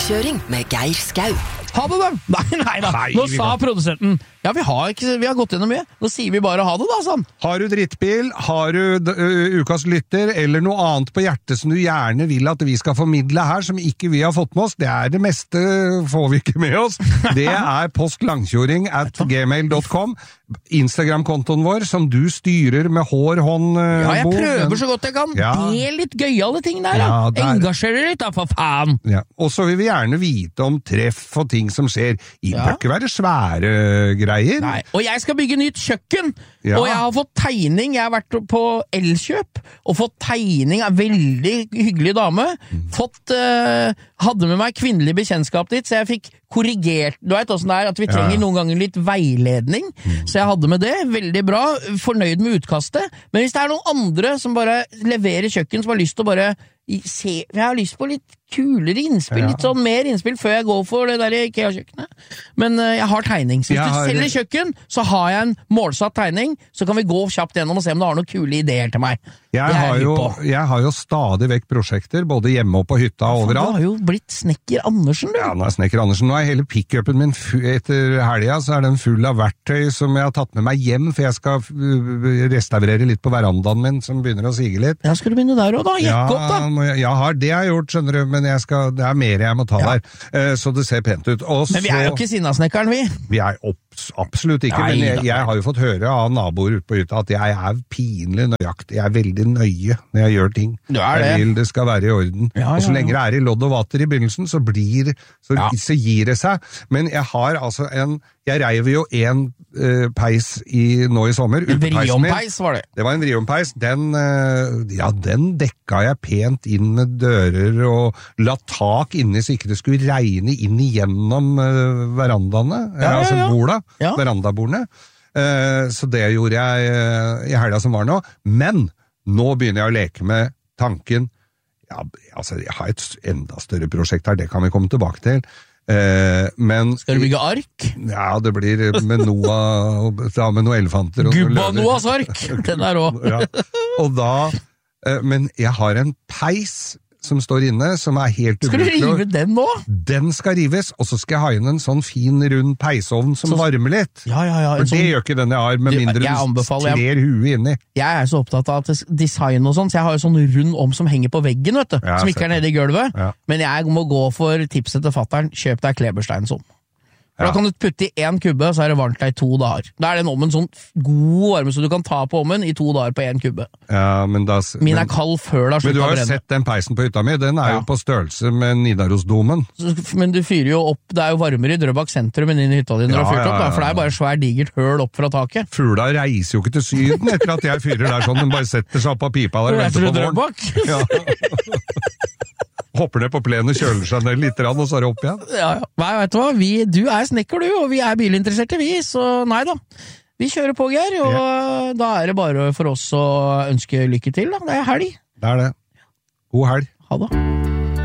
langkjøring med Geir Skau. Ha det da! Nei da, nå sa produsenten ja, vi har gått gjennom mye. Nå sier vi bare ha det da, sånn. Har du drittbil, har du ukas lytter, eller noe annet på hjertet som du gjerne vil at vi skal formidle her, som ikke vi har fått med oss, det er det meste får vi ikke med oss. Det er postlangkjøring@gmail.com, Instagram-kontoen vår, som du styrer med hår, hånd, ja, jeg prøver så godt jeg kan. Ja. Det er litt gøyale ting der, da. Ja, engasjerer litt da, for faen. Ja. Og så vil vi gjerne vite om treff og ting som skjer. Det bør ikke være svære greier. Nei, og jeg skal bygge nytt kjøkken, og jeg har fått tegning, jeg har vært på Elkjøp, og fått tegning av veldig hyggelig dame, hadde med meg kvinnelig bekjentskap dit, så jeg fikk korrigert, du vet hvordan det er, at vi trenger noen ganger litt veiledning, så jeg hadde med det, veldig bra, fornøyd med utkastet, men hvis det er noen andre som bare leverer kjøkken, som har lyst til å bare jeg har lyst på litt kulere innspill, litt sånn mer innspill før jeg går for det der IKEA-kjøkkenet. Men jeg har tegning. Så hvis du selger kjøkken, så har jeg en målsatt tegning, så kan vi gå kjapt gjennom og se om det har noen kule ideer til meg. Jeg har jo stadig vekk prosjekter, både hjemme og på hytta og overalt. Du har jo blitt Snekker Andersen, du. Ja, nå er Snekker Andersen. Nå er hele pick-upen min etter helga, så er den full av verktøy som jeg har tatt med meg hjem, for jeg skal restaurere litt på verandaen min, som begynner å sige litt. Ja, skal du begynne der også da? Jekk opp da! Det har jeg gjort, skjønner du, men det er mer jeg må ta der, så det ser pent ut. Men vi er jo ikke Sinnasnekkeren, vi. Vi er absolutt ikke, men jeg har jo fått høre av naboer ute på hytta at jeg er pinlig nøyaktig, jeg er veldig nøye når jeg gjør ting. Jeg vil det skal være i orden. Og så lenge det er i lodd og vater i begynnelsen, så gir det seg. Men jeg har altså jeg reiv jo en peis nå i sommer. En vriompeis var det? Det var en vriompeis. Den dekka jeg pent inn med dører og la tak inni så ikke det skulle regne inn igjennom verandaene, altså borda, verandabordene. Så det gjorde jeg i helga som var nå. Men nå begynner jeg å leke med tanken, jeg har et enda større prosjekt her, det kan vi komme tilbake til. Men skal du bygge ark? Ja, det blir med Noah med noen elefanter Gubba Noahs ark, den er også men jeg har en peis som står inne, som er helt ubrukelig. Skal du rive den nå? Den skal rives, og så skal jeg ha inn en sånn fin, rund peisovn som varmer litt. For det gjør ikke den jeg har, med mindre du trer huet inni. Jeg er så opptatt av design og sånn, så jeg har jo sånn rund som henger på veggen, vet du, som ikke er nede i gulvet. Men jeg må gå for tipset til fatteren, kjøp deg klebersteinsom. For da kan du putte i 1 kubbe, så er det varmt deg i 2 dager. Da er den ovnen sånn god varme, så du kan ta på ovnen i 2 dager på 1 kubbe. Min er kald før da. Men du har jo sett den peisen på hytta mi, den er jo på størrelse med Nidarosdomen. Men du fyrer jo opp, det er jo varmere i Drøbak sentrum enn i hytta din når du har fyrt opp, for det er bare svær digert høl opp fra taket. Fugla reiser jo ikke til Syden etter at jeg fyrer der sånn, den bare setter seg opp på pipa der og venter på våren. Hopper ned på plenen og kjøler seg ned litt, og så er det opp igjen. Nei, vet du hva, du er snekker du, og vi er bilinteresserte vi, så nei da. Vi kjører på, Geir, og da er det bare for oss å ønske lykke til da. Det er helg. Det er det. God helg. Ha det.